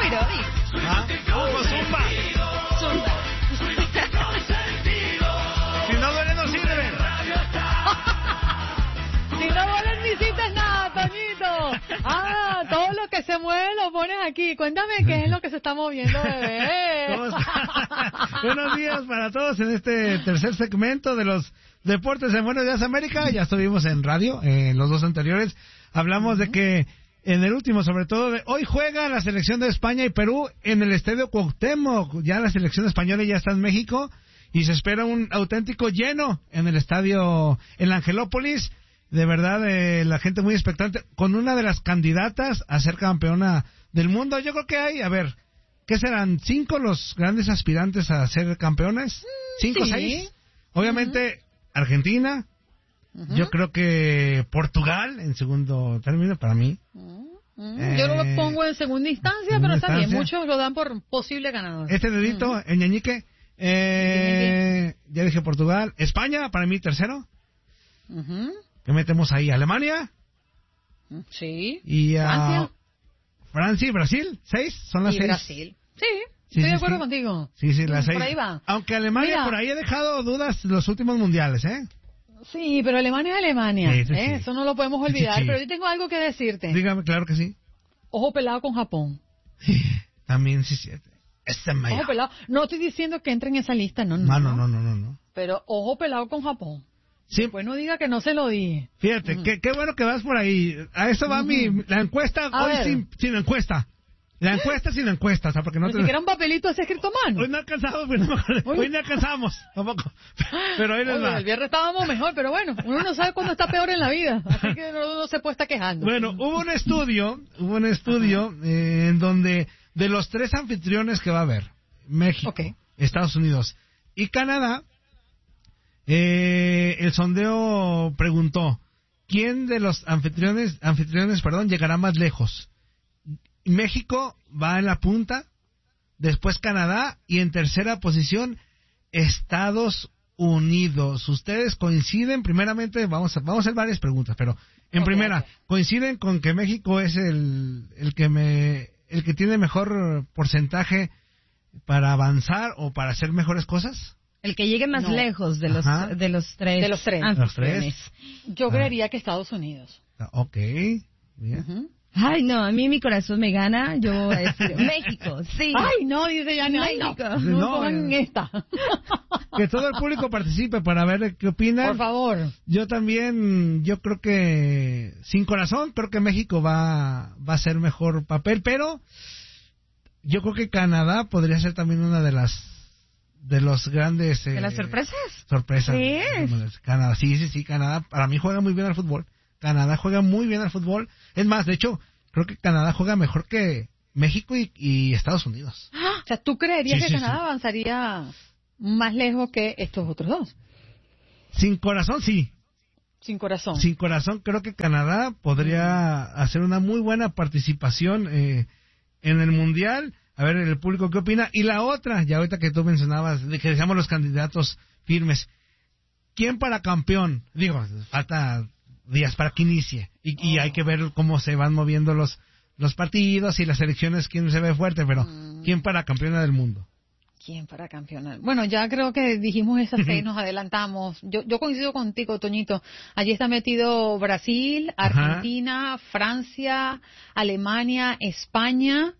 Vamos, zumba. Si no duele, no sirve. Si no duele, ni hiciste nada, Toñito. Todo lo que se mueve lo pones aquí. Cuéntame qué es lo que se está moviendo, bebé. ¿Cómo está? Buenos días para todos en este tercer segmento de los deportes en Buenos Días América. Ya estuvimos en radio, en los dos anteriores. Hablamos de que en el último, sobre todo, hoy juega la selección de España y Perú en el Estadio Cuauhtémoc. Ya la selección española ya está en México y se espera un auténtico lleno en el estadio en Angelópolis. De verdad, la gente muy expectante con una de las candidatas a ser campeona del mundo. Yo creo que hay, a ver, ¿qué serán? 5 los grandes aspirantes a ser campeones. 5 o 6. Obviamente, Argentina. Yo creo que Portugal, en segundo término, para mí. Yo lo pongo en segunda instancia, pero está bien. Muchos lo dan por posible ganador. Este dedito, el ñañique. Ya dije Portugal. España, para mí, tercero. ¿Qué metemos ahí? ¿Alemania? Sí. Y Francia y Brasil. 6, son las 6. Brasil. Sí. Estoy de acuerdo contigo. Sí, las 6. Por ahí va. Aunque Alemania por ahí ha dejado dudas los últimos mundiales, ¿eh? Sí, pero Alemania es Alemania. Sí. Eso no lo podemos olvidar. Sí. Pero yo tengo algo que decirte. Dígame, claro que sí. Ojo pelado con Japón. También sí. Ojo pelado. No estoy diciendo que entre en esa lista, no. Pero ojo pelado con Japón. Sí. Después no diga que no se lo dije. Fíjate, qué bueno que vas por ahí. A eso va la encuesta, hoy sin encuesta. La encuesta sin encuesta, o sea, porque no ni siquiera un papelito así escrito a mano. Hoy no alcanzamos, hoy no alcanzamos, tampoco. Pero hoy les va. El viernes estábamos mejor, pero bueno, uno no sabe cuándo está peor en la vida, así que no se puede estar quejando. Bueno, hubo un estudio en donde de los 3 anfitriones que va a haber, México, Estados Unidos y Canadá, el sondeo preguntó, ¿quién de los anfitriones, llegará más lejos? México va en la punta, después Canadá y en tercera posición Estados Unidos. ¿Ustedes coinciden? Primeramente, vamos a hacer varias preguntas, pero en primera, ¿coinciden con que México es el que tiene mejor porcentaje para avanzar o para hacer mejores cosas? El que llegue más lejos de los tres. De los tres. Yo creería que Estados Unidos. Ok, bien. Ay, no, a mí mi corazón me gana, yo voy a decir México, sí. Ay, no, dice ya México. No pongan esta. Que todo el público participe para ver qué opinan. Por favor. Yo también, yo creo que sin corazón, creo que México va a ser mejor papel, pero yo creo que Canadá podría ser también una de los grandes ¿de las sorpresas? Sorpresas. Sí. Canadá, sí, Canadá para mí juega muy bien al fútbol. Canadá juega muy bien al fútbol. Es más, de hecho, creo que Canadá juega mejor que México y Estados Unidos. O sea, ¿tú creerías que Canadá avanzaría más lejos que estos otros dos? Sin corazón, sí. Sin corazón. Sin corazón, creo que Canadá podría hacer una muy buena participación en el Mundial. A ver, el público, ¿qué opina? Y la otra, ya ahorita que tú mencionabas, de que decíamos los candidatos firmes. ¿Quién para campeón? Digo, falta días para que inicie y hay que ver cómo se van moviendo los partidos y las elecciones, quién se ve fuerte, pero ¿quién para campeona del mundo? ¿Quién para campeona? Bueno, ya creo que dijimos esas 6, nos adelantamos. Yo coincido contigo, Toñito. Allí está metido Brasil, Argentina, Francia, Alemania, España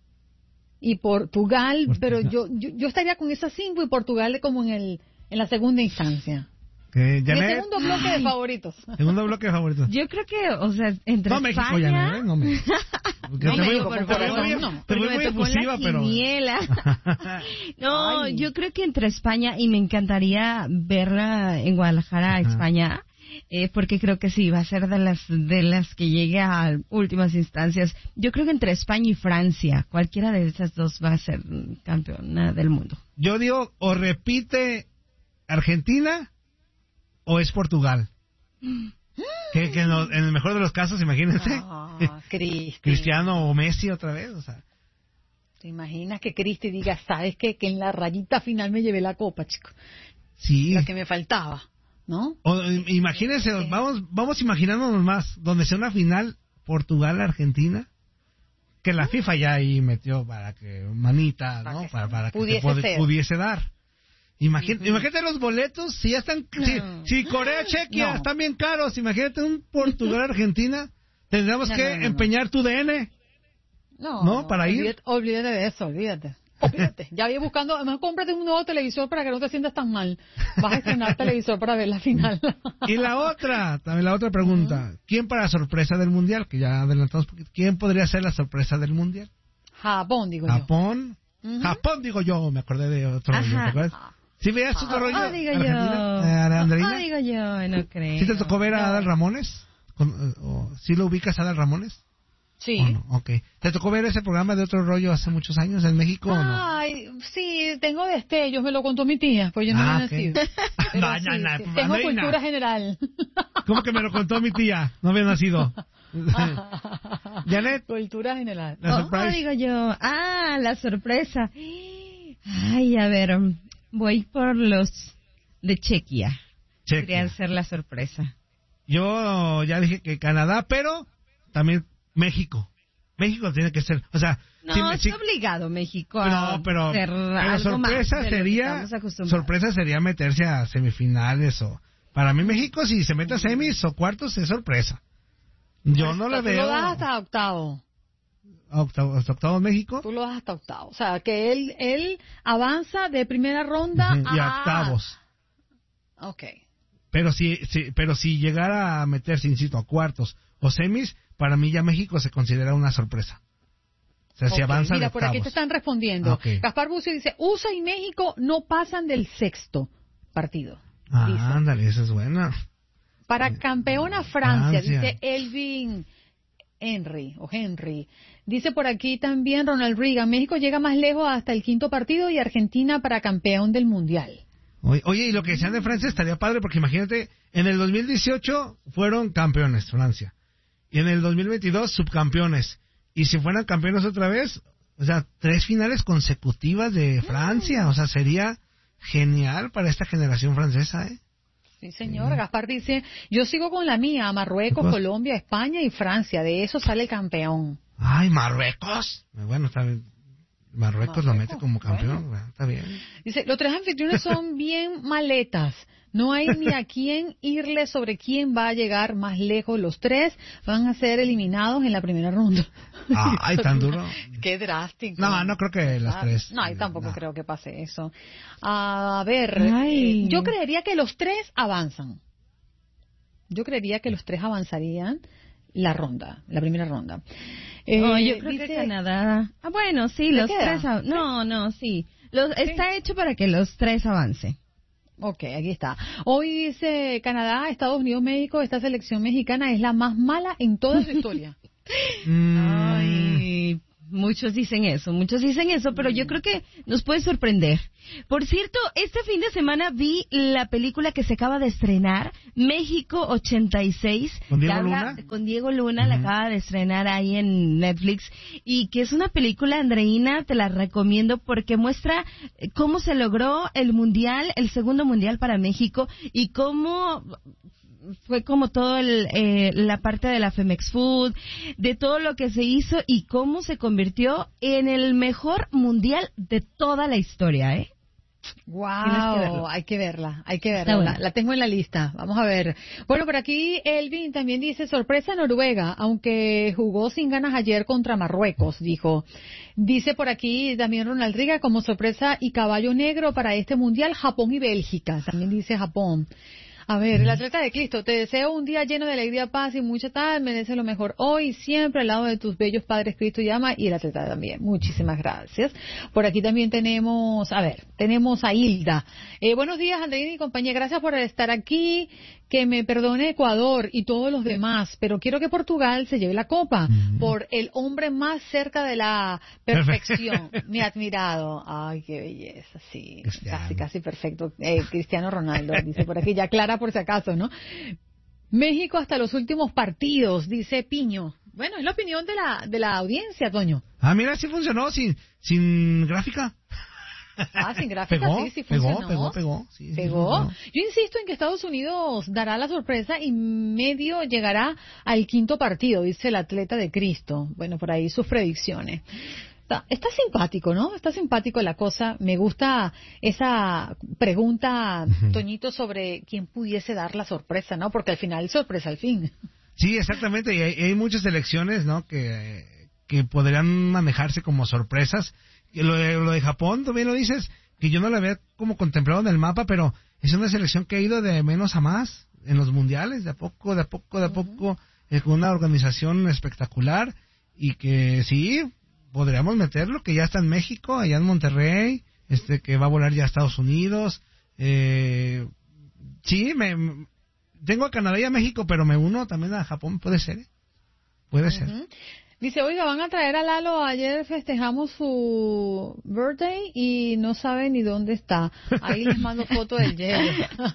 y Portugal, pero yo estaría con esas 5 y Portugal como en la segunda instancia. El segundo bloque de favoritos. Segundo bloque de favoritos. Yo creo que, o sea, entre no, México, España... Ya no, México. Te voy muy efusiva, pero... No, ay. Yo creo que entre España, y me encantaría verla en Guadalajara, España, porque creo que sí, va a ser de las que llegue a últimas instancias. Yo creo que entre España y Francia, cualquiera de esas dos va a ser campeona del mundo. Yo digo, o repite Argentina... ¿O es Portugal? Que en el mejor de los casos, imagínense. Cristiano o Messi otra vez, o sea. ¿Te imaginas que Cristi diga, sabes qué? Que en la rayita final me llevé la copa, chico? Sí. La que me faltaba, ¿no? O, imagínense, vamos imaginándonos más, donde sea una final Portugal-Argentina. que la FIFA ya ahí metió para que manita, ¿no? Para que pudiese dar. Imagínate los boletos, si ya están, si Corea, Chequia están bien caros, imagínate un Portugal-Argentina, tendríamos que empeñar tu DN, ¿no? Para ir. Olvídate de eso, olvídate. Ya voy buscando, además cómprate un nuevo televisor para que no te sientas tan mal. Vas a estrenar televisor para ver la final. Y también la otra pregunta, ¿quién para sorpresa del Mundial? Que ya adelantamos, ¿quién podría ser la sorpresa del Mundial? Japón, digo yo. Japón, digo yo, me acordé de otro rollo, ¿te acuerdas? ¿Sí veías otro rollo? Digo Argentina? Digo yo, no creo. ¿Sí te tocó ver a Adal Ramones? ¿Sí lo ubicas a Adal Ramones? Sí. ¿O no? Okay. ¿Te tocó ver ese programa de otro rollo hace muchos años en México o no? Ay, sí, tengo destellos, me lo contó mi tía, pues yo no había nacido. No, tengo cultura general. ¿Cómo que me lo contó mi tía? No había nacido. Janet. Cultura general. Digo yo. La sorpresa. Ay, a ver, voy por los de Chequia. Podrían ser la sorpresa. Yo ya dije que Canadá, pero también México. México tiene que ser, o sea... No, es obligado México a pero sorpresa sería meterse a semifinales o... Para mí México, si se mete a semis o cuartos, es sorpresa. Yo no la veo... Tú lo das hasta octavo. ¿Hasta octavo México? Tú lo das hasta octavo. O sea, que él avanza de primera ronda y a octavos. Ok. Pero si llegara a meterse, insisto, a cuartos o semis, para mí ya México se considera una sorpresa. O sea, si avanza de Mira, octavos. por aquí te están respondiendo. Gaspar Bucio dice, USA y México no pasan del sexto partido. Ándale, esa es buena. Para campeona Francia, dice Elvin Henry. Dice por aquí también Ronald Reagan, México llega más lejos hasta el quinto partido y Argentina para campeón del Mundial. Oye, y lo que decían de Francia estaría padre, porque imagínate, en el 2018 fueron campeones Francia, y en el 2022 subcampeones, y si fueran campeones otra vez, o sea, 3 finales consecutivas de Francia, o sea, sería genial para esta generación francesa, ¿eh? Sí, señor. Gaspar dice, yo sigo con la mía, Marruecos, Colombia, España y Francia, de eso sale el campeón. ¡Ay, Marruecos! Bueno, está bien. Marruecos lo mete como campeón, bueno. Está bien. Dice, los 3 anfitriones son bien maletas. No hay ni a quién irle sobre quién va a llegar más lejos. Los 3 van a ser eliminados en la primera ronda. Ay, tan duro. Qué drástico. No creo que los 3. No, yo tampoco creo que pase eso. A ver, yo creería que los 3 avanzan. Yo creería que los 3 avanzarían la primera ronda. Yo creo que Canadá... bueno, sí, los 3... sí. Está hecho para que los 3 avancen. Ok, aquí está. Hoy dice Canadá, Estados Unidos, México, esta selección mexicana es la más mala en toda su historia. Ay, muchos dicen eso, pero yo creo que nos puede sorprender. Por cierto, este fin de semana vi la película que se acaba de estrenar, México 86. ¿Con Diego Luna? Con Diego Luna, la acaba de estrenar ahí en Netflix. Y que es una película, Andreina, te la recomiendo porque muestra cómo se logró el mundial, el segundo mundial para México y cómo... fue como todo la parte de la Femex Food, de todo lo que se hizo y cómo se convirtió en el mejor mundial de toda la historia, ¿eh? Wow, hay que verla. Bueno. La tengo en la lista. Vamos a ver. Bueno, por aquí Elvin también dice, sorpresa Noruega, aunque jugó sin ganas ayer contra Marruecos, dijo. Dice por aquí también Ronald Riga, como sorpresa y caballo negro para este mundial, Japón y Bélgica. También dice Japón. A ver, el atleta de Cristo, te deseo un día lleno de alegría, paz y mucha tal, mereces lo mejor hoy, siempre al lado de tus bellos padres Cristo y ama, y el atleta también. Muchísimas gracias. Por aquí también tenemos a Hilda. Buenos días, Andreina y compañía, gracias por estar aquí, que me perdone Ecuador y todos los demás, pero quiero que Portugal se lleve la copa por el hombre más cerca de la perfección. Mi admirado. Ay, qué belleza, sí. Casi perfecto. Cristiano Ronaldo, dice por aquí, ya Clara por si acaso, ¿no? México hasta los últimos partidos, dice Piño. Bueno, es la opinión de la audiencia, Toño. Mira, sí funcionó sin gráfica. Sin gráfica sí funcionó. Pegó. Sí, pegó. Yo insisto en que Estados Unidos dará la sorpresa y medio llegará al quinto partido, dice el atleta de Cristo. Bueno, por ahí sus predicciones. Está simpático, ¿no? Está simpático la cosa. Me gusta esa pregunta, Toñito, sobre quién pudiese dar la sorpresa, ¿no? Porque al final, sorpresa al fin. Sí, exactamente. Y hay muchas elecciones, ¿no? Que podrían manejarse como sorpresas. Lo de Japón, también lo dices, que yo no lo había como contemplado en el mapa, pero es una selección que ha ido de menos a más en los mundiales, de a poco, con una organización espectacular, y que sí, podríamos meterlo, que ya está en México, allá en Monterrey, que va a volar ya a Estados Unidos. Sí, tengo a Canadá y a México, pero me uno también a Japón, puede ser. Puede ser. Dice, oiga, van a traer a Lalo, ayer festejamos su birthday y no sabe ni dónde está. Ahí les mando foto del hielo.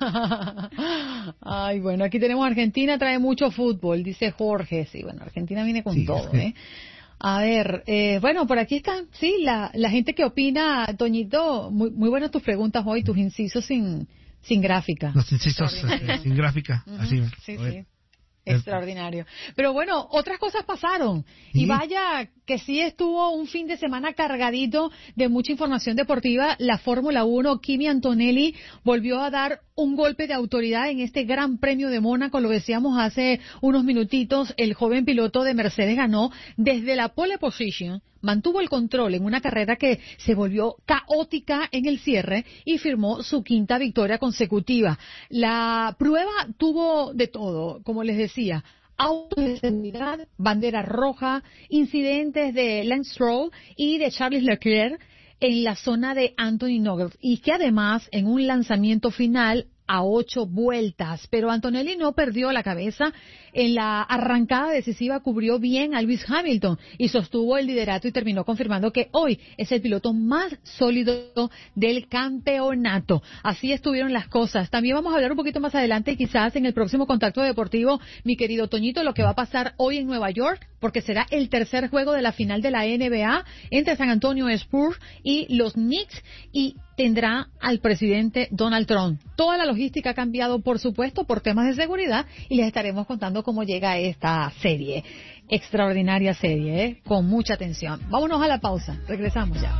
Ay, bueno, aquí tenemos Argentina, trae mucho fútbol, dice Jorge. Sí, bueno, Argentina viene con todo, ¿eh? A ver, bueno, por aquí están, sí, la gente que opina, Toñito, muy buenas tus preguntas hoy, tus incisos sin gráfica. Los incisos sin gráfica, así. Sí. Extraordinario. Pero bueno, otras cosas pasaron. ¿Sí? Y vaya que sí estuvo un fin de semana cargadito de mucha información deportiva. La Fórmula 1, Kimi Antonelli volvió a dar un golpe de autoridad en este Gran Premio de Mónaco. Lo decíamos hace unos minutitos. El joven piloto de Mercedes ganó desde la pole position. Mantuvo el control en una carrera que se volvió caótica en el cierre y firmó su quinta victoria consecutiva. La prueba tuvo de todo, como les decía, autos de seguridad, bandera roja, incidentes de Lance Stroll y de Charles Leclerc en la zona de Anthony Nogel, y que además en un lanzamiento final a 8 vueltas, pero Antonelli no perdió la cabeza. En la arrancada decisiva cubrió bien a Lewis Hamilton y sostuvo el liderato y terminó confirmando que hoy es el piloto más sólido del campeonato. Así estuvieron las cosas. También vamos a hablar un poquito más adelante, quizás en el próximo Contacto Deportivo, mi querido Toñito, lo que va a pasar hoy en Nueva York, porque será el tercer juego de la final de la NBA entre San Antonio Spurs y los Knicks, y tendrá al presidente Donald Trump. Toda la logística ha cambiado, por supuesto, por temas de seguridad, y les estaremos contando cómo llega esta serie. Extraordinaria serie, con mucha atención. Vámonos a la pausa. Regresamos ya.